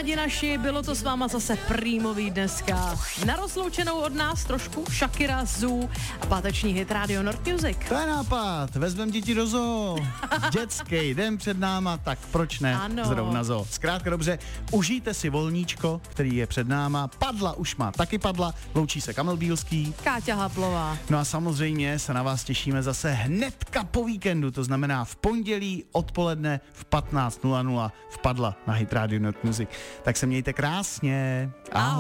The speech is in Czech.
kamarádi naši, bylo to s váma zase prýmový dneska. Na rozloučenou od nás trošku Shakira, Zoo a páteční hit Radio Nord Music. To je nápad, vezmem děti do zoo. Dětský den před náma, tak proč ne? Ano. Zrovna zoo. Zkrátka dobře, užijte si volníčko, který je před náma. Padla už má taky padla, loučí se Kamil Bílský. Káťa Haplová. No a samozřejmě se na vás těšíme zase hnedka po víkendu, to znamená v pondělí odpoledne v 15:00 v Padla na Hit Radio Nord Music. Tak se mějte krásně. Ahoj.